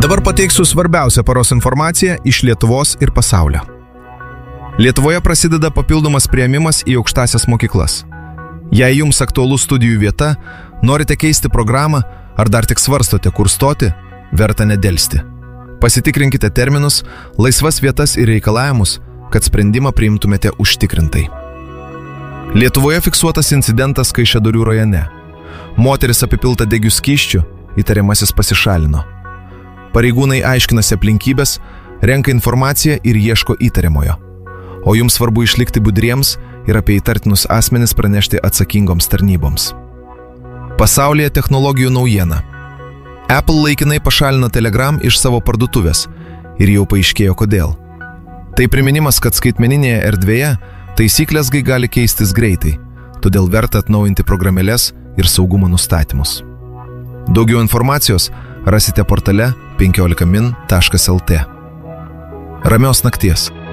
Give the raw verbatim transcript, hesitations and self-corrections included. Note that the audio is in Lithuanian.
Dabar pateiksiu svarbiausią paros informaciją iš Lietuvos ir pasaulio. Lietuvoje prasideda papildomas priėmimas į aukštąsias mokyklas. Jei jums aktualus studijų vieta, norite keisti programą ar dar tik svarstote, kur stoti, verta nedelsti. Pasitikrinkite terminus, laisvas vietas ir reikalavimus, kad sprendimą priimtumėte užtikrintai. Lietuvoje fiksuotas incidentas Kaišiadorių rajone. Moteris apipilta degių skysčių, įtariamasis pasišalino. Pareigūnai aiškinasi aplinkybės, renka informaciją ir ieško įtariamojo. O jums svarbu išlikti budriems ir apie įtartinus asmenis pranešti atsakingoms tarnyboms. Pasaulyje technologijų naujiena. Apple laikinai pašalino Telegram iš savo parduotuvės ir jau paaiškėjo kodėl. Tai priminimas, kad skaitmeninėje erdvėje taisyklės gali keistis greitai, todėl verta atnaujinti programėles ir saugumo nustatymus. Daugiau informacijos rasite portale penkiolika min taškas el tė. Ramios nakties.